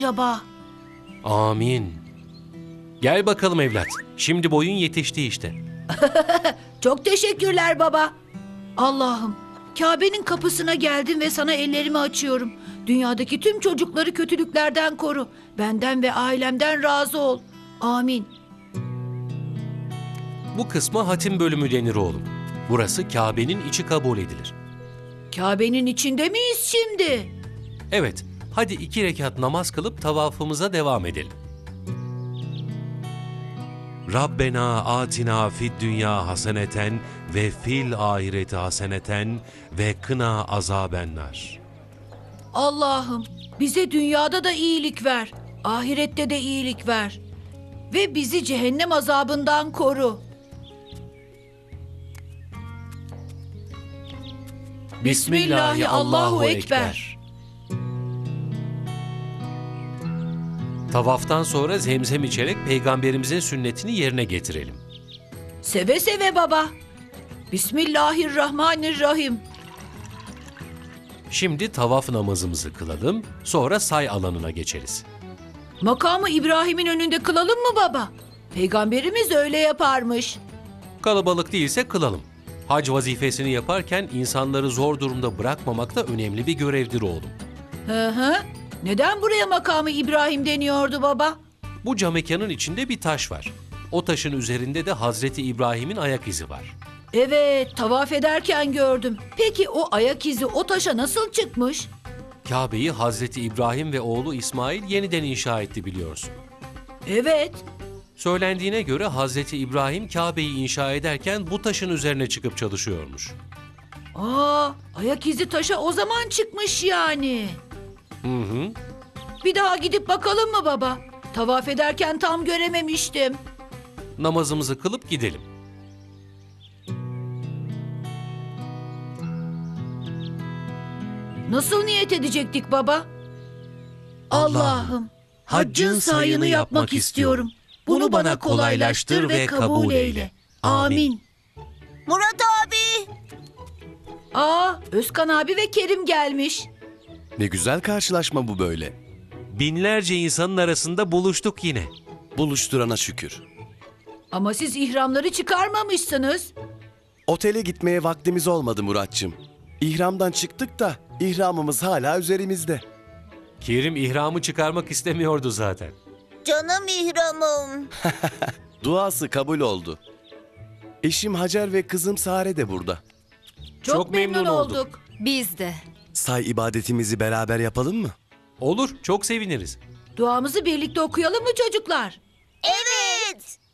acaba? Amin. Gel bakalım evlat. Şimdi boyun yetişti işte. Çok teşekkürler baba. Allah'ım, Kabe'nin kapısına geldim ve sana ellerimi açıyorum. Dünyadaki tüm çocukları kötülüklerden koru. Benden ve ailemden razı ol. Amin. Bu kısma hatim bölümü denir oğlum. Burası Kabe'nin içi kabul edilir. Kabe'nin içinde miyiz şimdi? Evet, hadi 2 rekat namaz kılıp tavafımıza devam edelim. Rabbena atina fid dünya haseneten ve fil ahireti haseneten ve kına azabennar. Allah'ım, bize dünyada da iyilik ver. Ahirette de iyilik ver. Ve bizi cehennem azabından koru. Bismillahi Allahu Ekber. Tavaftan sonra zemzem içerek peygamberimizin sünnetini yerine getirelim. Seve seve baba. Bismillahirrahmanirrahim. Şimdi tavaf namazımızı kılalım, sonra say alanına geçeriz. Makamı İbrahim'in önünde kılalım mı baba? Peygamberimiz öyle yaparmış. Kalabalık değilse kılalım. Hac vazifesini yaparken insanları zor durumda bırakmamak da önemli bir görevdir oğlum. Hı hı. Neden buraya makamı İbrahim deniyordu baba? Bu camekanın içinde bir taş var. O taşın üzerinde de Hazreti İbrahim'in ayak izi var. Evet, tavaf ederken gördüm. Peki o ayak izi o taşa nasıl çıkmış? Kabe'yi Hazreti İbrahim ve oğlu İsmail yeniden inşa etti biliyorsun. Evet. Söylendiğine göre Hazreti İbrahim Kabe'yi inşa ederken bu taşın üzerine çıkıp çalışıyormuş. Ayak izi taşa o zaman çıkmış yani. Hı hı. Bir daha gidip bakalım mı baba? Tavaf ederken tam görememiştim. Namazımızı kılıp gidelim. Nasıl niyet edecektik baba? Allah'ım, haccın sayını yapmak istiyorum. Bunu bana kolaylaştır ve kabul eyle. Amin. Murat abi. Özkan abi ve Kerim gelmiş. Ne güzel karşılaşma bu böyle. Binlerce insanın arasında buluştuk yine. Buluşturana şükür. Ama siz ihramları çıkarmamışsınız. Otele gitmeye vaktimiz olmadı Muratçım. İhramdan çıktık da ihramımız hala üzerimizde. Kerim ihramı çıkarmak istemiyordu zaten. Canım ihramım. Duası kabul oldu. Eşim Hacer ve kızım Sare de burada. Çok memnun olduk. Biz de. Say ibadetimizi beraber yapalım mı? Olur, çok seviniriz. Duamızı birlikte okuyalım mı çocuklar? Evet.